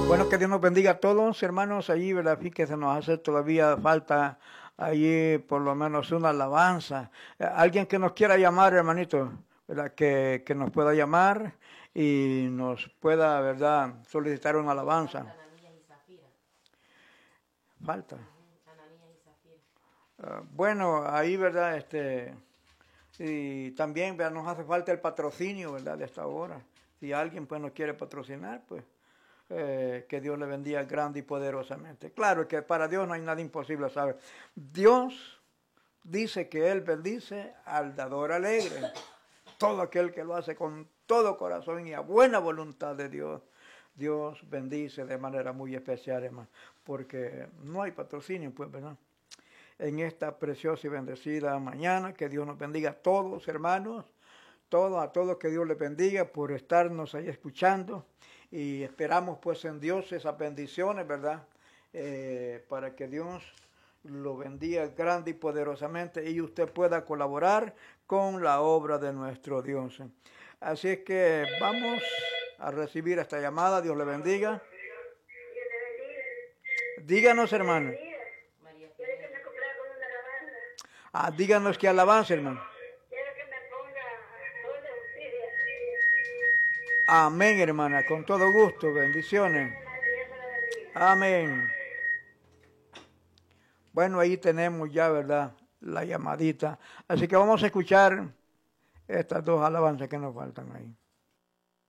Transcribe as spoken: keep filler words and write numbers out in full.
Bueno, que Dios nos bendiga a todos, hermanos, allí, ¿verdad? Fíjense, nos hace todavía falta allí por lo menos una alabanza. Eh, Alguien que nos quiera llamar, hermanito, ¿verdad? Que, que nos pueda llamar y nos pueda, ¿verdad?, solicitar una alabanza. Ananías y Zafira. Falta. Ujú, Ananías y Zafira. Ah, bueno, ahí, ¿verdad? Este, y también, ¿verdad?, nos hace falta el patrocinio, ¿verdad?, de esta hora. Si alguien pues nos quiere patrocinar, pues eh, que Dios le bendiga grande y poderosamente. Claro que para Dios no hay nada imposible, ¿sabes? Dios dice que Él bendice al dador alegre. Todo aquel que lo hace con todo corazón y a buena voluntad de Dios, Dios bendice de manera muy especial, hermano, porque no hay patrocinio, pues, ¿verdad? En esta preciosa y bendecida mañana, que Dios nos bendiga a todos, hermanos, todos, a todos que Dios les bendiga por estarnos ahí escuchando y esperamos pues en Dios esas bendiciones, ¿verdad? Eh, para que Dios lo bendiga grande y poderosamente y usted pueda colaborar con la obra de nuestro Dios. Así es que vamos a recibir esta llamada. Dios le bendiga. Díganos, hermano. María Pineda. Ah, díganos qué alabanza, hermano. Amén, hermana, con todo gusto, bendiciones. Amén. Bueno, ahí tenemos ya, ¿verdad?, la llamadita. Así que vamos a escuchar estas dos alabanzas que nos faltan ahí.